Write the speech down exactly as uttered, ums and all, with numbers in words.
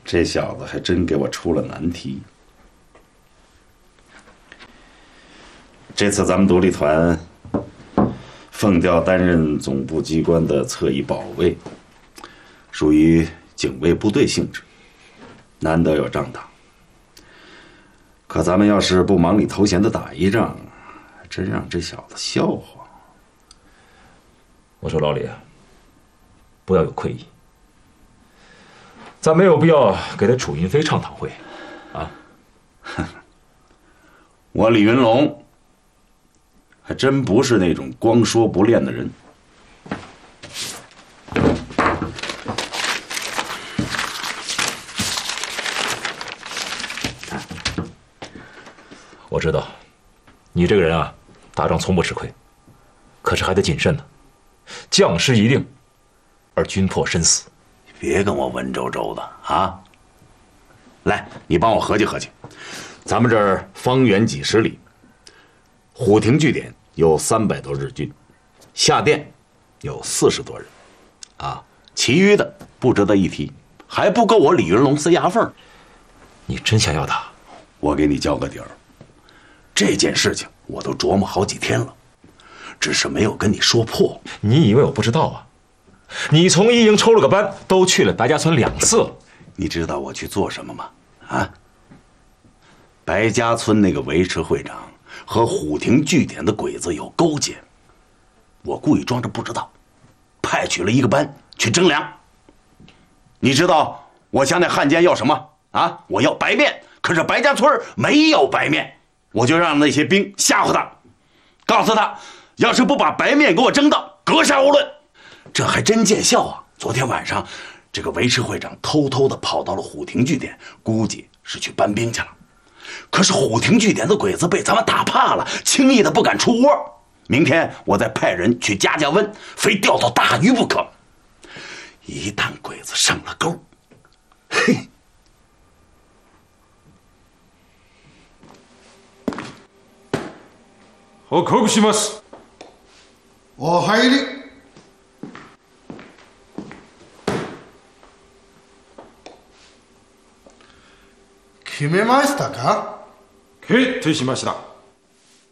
这小子还真给我出了难题。这次咱们独立团奉调担任总部机关的侧翼保卫，属于警卫部队性质，难得有仗打。可咱们要是不忙里偷闲的打一仗，还真让这小子笑话。 我说老李，不要有愧意，咱没有必要给他楚云飞唱堂会，啊！ 我李云龙还真不是那种光说不练的人。 我知道，你这个人啊，打仗从不吃亏，可是还得谨慎呢。将士一定，而军破身死。 别跟我文绉绉的啊！来，你帮我合计合计，咱们这儿方圆几十里，虎亭据点有三百多日军，下店有四十多人，啊，其余的不值得一提，还不够我李云龙塞牙缝。 你真想要打？ 我给你交个底儿，这件事情我都琢磨好几天了，只是没有跟你说破。 你以为我不知道啊？你从一营抽了个班，都去了白家村两次了。 你知道我去做什么吗？啊？白家村那个维持会长和虎亭据点的鬼子有勾结，我故意装着不知道，派去了一个班去征粮。你知道我向那汉奸要什么啊？我要白面，可是白家村没有白面，我就让那些兵吓唬他，告诉他，要是不把白面给我征到，格杀勿论。这还真见效啊！昨天晚上，这个维持会长偷偷的跑到了虎亭据点，估计是去搬兵去了。可是虎亭据点的鬼子被咱们打怕了，轻易的不敢出窝。明天我再派人去加加温，非钓到大鱼不可。一旦鬼子上了钩，嘿！ 報告します。 お入り。決めましたか？ 決定しました。